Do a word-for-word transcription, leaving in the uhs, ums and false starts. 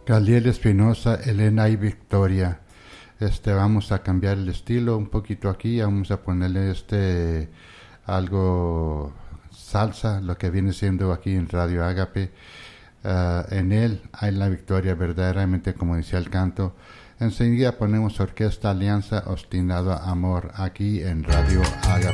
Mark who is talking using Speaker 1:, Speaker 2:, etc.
Speaker 1: Galiel Espinosa, Elena y Victoria. Este, vamos a cambiar el estilo un poquito aquí, vamos a ponerle este algo salsa, lo que viene siendo aquí en Radio Ágape. Uh, en él hay la victoria verdaderamente, como decía el canto. Enseguida ponemos Orquesta Alianza, Obstinado Amor, aquí en Radio Ágape.